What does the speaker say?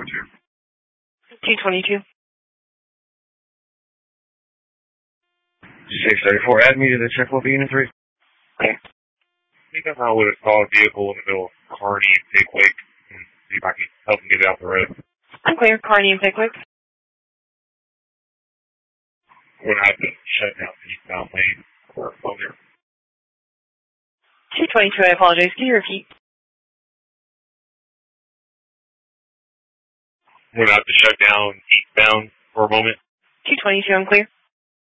222. 634, add me to the check will be unit 3. Clear. I think I would have saw a vehicle in the middle of Kearney and Pickwick and see if I can help him get out the road. I'm clear. Kearney and Pickwick. We're going to have to shut down the eastbound lane for a phone. 222, I apologize. Can you repeat? We're going to have to shut down eastbound for a moment. 222, I'm clear.